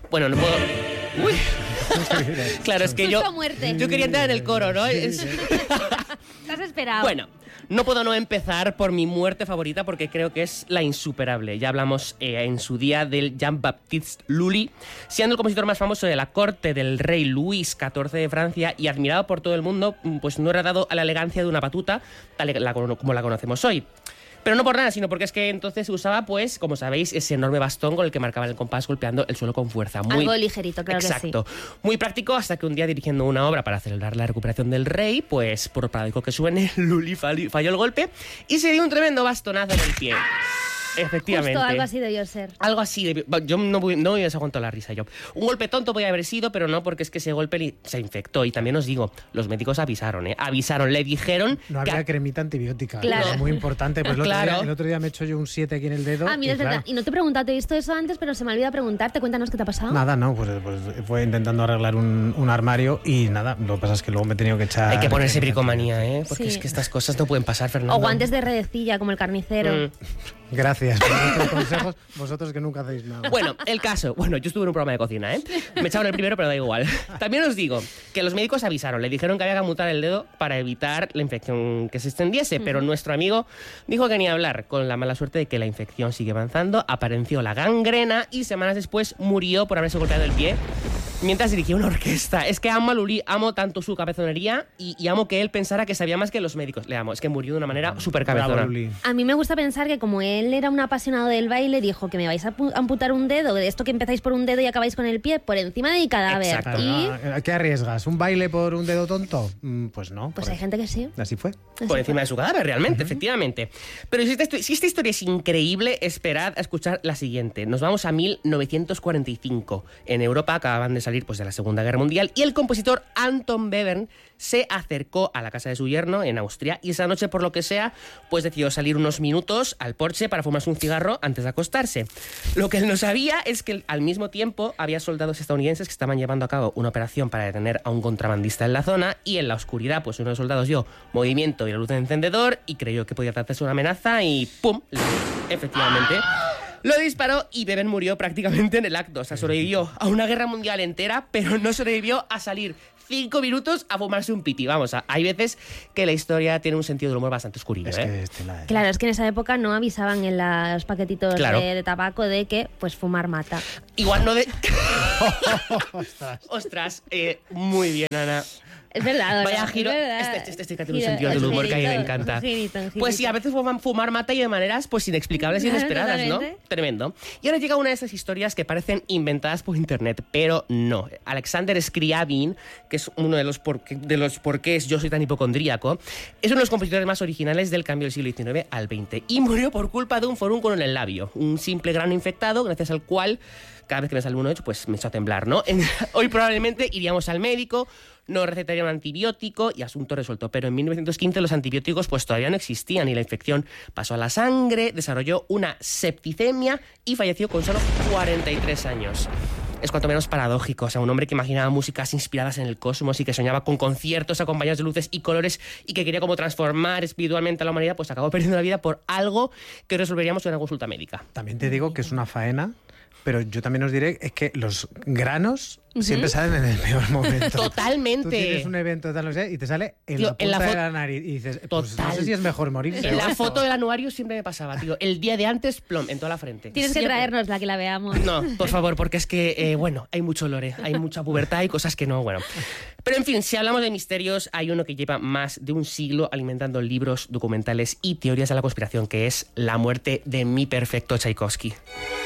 Bueno, no puedo... Uy. Claro, es que yo quería entrar en el coro, ¿no? ¿Te has esperado? Bueno, no puedo no empezar por mi muerte favorita porque creo que es la insuperable. Ya hablamos en su día del Jean-Baptiste Lully, siendo el compositor más famoso de la corte del rey Luis XIV de Francia y admirado por todo el mundo, pues no era dado a la elegancia de una batuta tal como la conocemos hoy. Pero no por nada, sino porque es que entonces se usaba, pues, como sabéis, ese enorme bastón con el que marcaban el compás golpeando el suelo con fuerza. Algo ligerito, claro. Exacto. Que sí. Muy práctico hasta que un día dirigiendo una obra para celebrar la recuperación del rey, pues por paradójico que suene, Lully falló el golpe y se dio un tremendo bastonazo en el pie. Efectivamente. Justo algo así debió ser. Algo así. Yo no me hubiese aguantado la risa yo. Un golpe tonto podía haber sido, pero no, porque es que ese golpe se infectó. Y también os digo, los médicos avisaron, le dijeron... No había cremita antibiótica. Claro. Es muy importante. Pues el otro día me he hecho yo un 7 aquí en el dedo. Mira, es verdad. Y no te he preguntado, te he visto eso antes, pero se me olvida preguntarte. Cuéntanos qué te ha pasado. Nada, no, pues fue intentando arreglar un armario y nada, lo que pasa es que luego me he tenido que echar... Hay que ponerse bricomanía, porque Sí. es que estas cosas no pueden pasar, Fernando. O guantes de redecilla, como el carnicero. Gracias por vuestros consejos, vosotros que nunca hacéis nada. Bueno, el caso. Bueno, yo estuve en un programa de cocina, Me echaron el primero, pero da igual. También os digo que los médicos avisaron, le dijeron que había que amutar el dedo para evitar la infección que se extendiese, pero nuestro amigo dijo que ni hablar, con la mala suerte de que la infección sigue avanzando, apareció la gangrena y semanas después murió por haberse golpeado el pie mientras dirigía una orquesta. Es que amo a Lully, amo tanto su cabezonería y amo que él pensara que sabía más que los médicos. Le amo, es que murió de una manera súper cabezona. A mí me gusta pensar que como él era un apasionado del baile, dijo que me vais a amputar un dedo, de esto que empezáis por un dedo y acabáis con el pie, por encima de mi cadáver. Exacto. Y... ¿Qué arriesgas? ¿Un baile por un dedo tonto? Pues no. Pues hay gente que sí. Así fue. Por encima de su cadáver, realmente, efectivamente. Pero si esta historia es increíble, esperad a escuchar la siguiente. Nos vamos a 1945. En Europa acababan de salir pues, de la Segunda Guerra Mundial y el compositor Anton Webern se acercó a la casa de su yerno en Austria y esa noche, por lo que sea, pues decidió salir unos minutos al porche para fumarse un cigarro antes de acostarse. Lo que él no sabía es que al mismo tiempo había soldados estadounidenses que estaban llevando a cabo una operación para detener a un contrabandista en la zona y en la oscuridad, pues uno de los soldados dio movimiento y la luz del encendedor y creyó que podía tratarse de una amenaza y ¡pum! Efectivamente. Lo disparó y Webern murió prácticamente en el acto. O sea, sobrevivió a una guerra mundial entera, pero no sobrevivió a salir 5 minutos a fumarse un piti. Vamos, hay veces que la historia tiene un sentido del humor bastante oscurillo, Claro, es que en esa época no avisaban en los paquetitos Claro. de tabaco de que pues fumar mata. Igual no de... Ostras, muy bien, Ana. Es verdad. Vaya giro. Este que tiene un sentido del humor que a mí me encanta. Pues sí, a veces fumar mata y de maneras pues inexplicables e inesperadas, ¿no? Tremendo. Y ahora llega una de esas historias que parecen inventadas por internet, pero no. Alexander Scriabin, que es uno de los porqués yo soy tan hipocondríaco, es uno de los compositores más originales del cambio del siglo XIX al XX y murió por culpa de un forúnculo en el labio, un simple grano infectado gracias al cual cada vez que me sale uno hecho, pues me echo a temblar, ¿no? Hoy probablemente iríamos al médico, nos recetaría un antibiótico y asunto resuelto. Pero en 1915 los antibióticos pues todavía no existían y la infección pasó a la sangre, desarrolló una septicemia y falleció con solo 43 años. Es cuanto menos paradójico. O sea, un hombre que imaginaba músicas inspiradas en el cosmos y que soñaba con conciertos acompañados de luces y colores y que quería como transformar espiritualmente a la humanidad, pues acabó perdiendo la vida por algo que resolveríamos en una consulta médica. También te digo que es una faena, pero yo también os diré es que los granos siempre salen en el peor momento. Totalmente. Tú tienes un evento tal, no sé, y te sale en la punta de la nariz y dices, pues no sé si es mejor morir. En la foto del anuario siempre me pasaba, tío. El día de antes, plom, en toda la frente. Tienes que traernosla, que la veamos. No, por favor, porque es que, hay mucho lore, hay mucha pubertad y cosas que no, bueno. Pero en fin, si hablamos de misterios, hay uno que lleva más de un siglo alimentando libros, documentales y teorías de la conspiración, que es la muerte de mi perfecto Tchaikovsky.